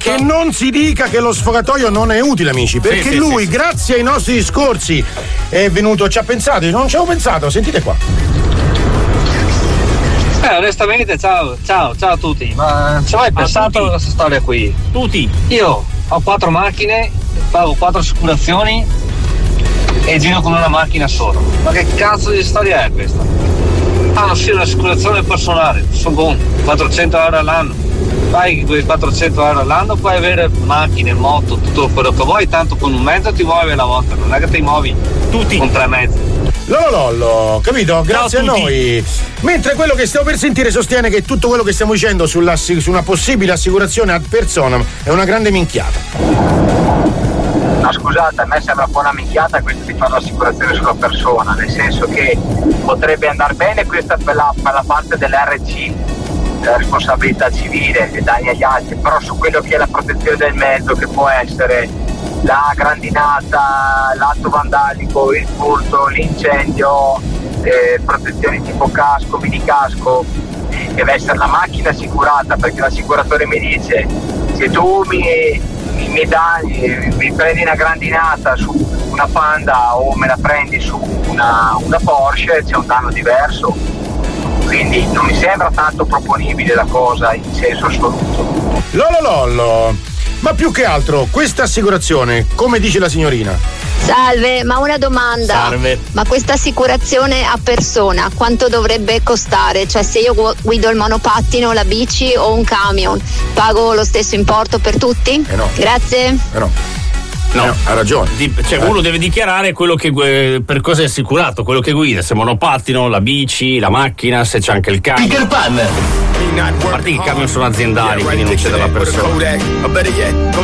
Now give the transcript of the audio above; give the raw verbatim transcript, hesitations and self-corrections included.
che non si dica che lo sfogatoio non è utile, amici, perché sì, sì, lui, sì. grazie ai nostri discorsi, è venuto, ci ha pensato, io non ci avevo pensato, sentite qua. Eh, onestamente, ciao, ciao, ciao a tutti, ma ci hai mai pensato a questa storia qui? Tutti. Io ho quattro macchine, pago quattro assicurazioni e giro con una macchina solo. Ma che cazzo di storia è questa? Ah, sì, un'assicurazione personale, sono buono, quattrocento euro all'anno. Vai quei quattrocento euro all'anno, puoi avere macchine, moto, tutto quello che vuoi, tanto con un mezzo ti muovi alla volta, non è che ti muovi tutti con tre mezzi. Lololollo, capito? Grazie a noi. Mentre quello che stiamo per sentire sostiene che tutto quello che stiamo dicendo sulla, su una possibile assicurazione ad personam è una grande minchiata. No, scusate, a me sembra un po' una minchiata questa di fare l'assicurazione sulla persona, nel senso che potrebbe andare bene questa per la, per la parte dell'R C, la responsabilità civile e danni agli altri, però su quello che è la protezione del mezzo, che può essere la grandinata, l'atto vandalico, il furto, l'incendio, eh, protezioni tipo casco, mini casco, deve essere la macchina assicurata, perché l'assicuratore mi dice se tu mi, mi, mi dai, mi prendi una grandinata su una Panda o me la prendi su una, una Porsche, c'è un danno diverso, quindi non mi sembra tanto proponibile la cosa in senso assoluto. Lololollo. Ma più che altro, questa assicurazione, come dice la signorina? Salve, ma una domanda. Salve. Ma questa assicurazione a persona quanto dovrebbe costare? Cioè, se io guido il monopattino, la bici o un camion, pago lo stesso importo per tutti? Eh no. Grazie. Eh no. No, eh, ha ragione. Di, cioè, eh. uno deve dichiarare quello che eh, per cosa è assicurato, quello che guida, se monopattino, la bici, la macchina, se c'è anche il camion. Peter Pan. A parte che i camion sono aziendali, quindi non c'è della persona.